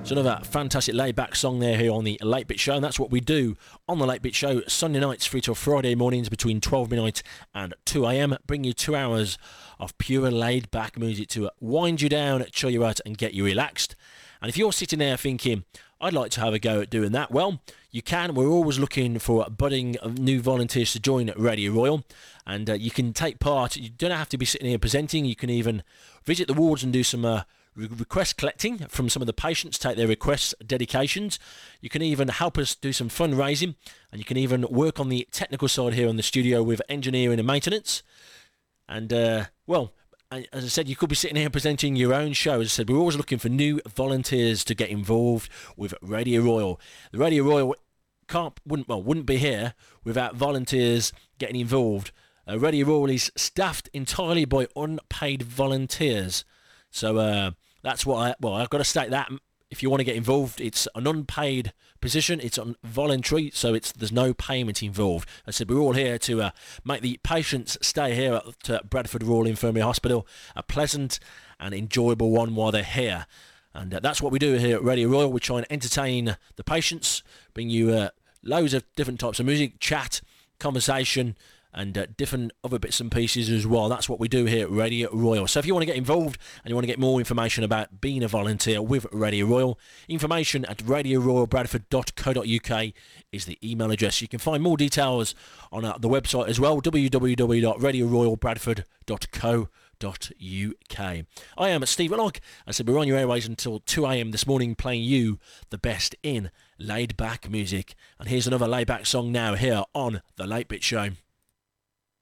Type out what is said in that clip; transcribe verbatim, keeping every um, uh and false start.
It's another fantastic laid-back song there here on the Late Bit Show, and that's what we do on the Late Bit Show, Sunday nights through till Friday mornings between twelve midnight and two a.m. Bring you two hours of pure laid-back music to wind you down, chill you out, and get you relaxed. And if you're sitting there thinking, I'd like to have a go at doing that, well, you can. We're always looking for budding new volunteers to join Radio Royal, and uh, you can take part. You don't have to be sitting here presenting. You can even visit the wards and do some uh, re- request collecting from some of the patients, take their requests, dedications. You can even help us do some fundraising, and you can even work on the technical side here in the studio with engineering and maintenance. And, uh, well, as I said, you could be sitting here presenting your own show. As I said, we're always looking for new volunteers to get involved with Radio Royal. The Radio Royal can't, wouldn't, well, wouldn't be here without volunteers getting involved. Uh, Radio Royal is staffed entirely by unpaid volunteers. So uh, that's what I, well, I've got to state that. If you want to get involved, it's an unpaid position. It's on voluntary, so it's there's no payment involved. As I said, we're all here to uh, make the patients stay here at uh, Bradford Royal Infirmary Hospital a pleasant and enjoyable one while they're here. And uh, that's what we do here at Radio Royal. We try and entertain the patients, bring you uh, loads of different types of music, chat, conversation, and uh, different other bits and pieces as well. That's what we do here at Radio Royal. So if you want to get involved and you want to get more information about being a volunteer with Radio Royal, information at radio royal bradford dot co dot uk is the email address. You can find more details on uh, the website as well, w w w dot radio royal bradford dot co dot uk. I am Stephen Locke. I said we're on your airways until two a.m. this morning, playing you the best in laid-back music. And here's another laid-back song now here on The Late Bit Show.